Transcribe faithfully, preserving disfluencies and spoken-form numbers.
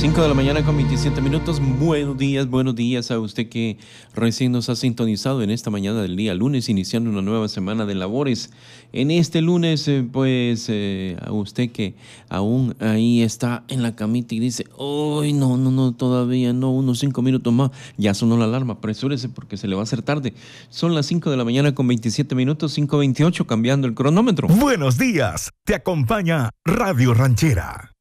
cinco de la mañana con veintisiete minutos. Buenos días, buenos días a usted que recién nos ha sintonizado en esta mañana del día lunes, iniciando una nueva semana de labores. En este lunes, eh, pues, eh, a usted que aún ahí está en la camita y dice, ¡ay, no, no, no, todavía no, unos cinco minutos más! Ya sonó la alarma, apresúrese porque se le va a hacer tarde. Son las cinco de la mañana con veintisiete minutos, cinco veintiocho, cambiando el cronómetro. Buenos días, te acompaña Radio Ranchera.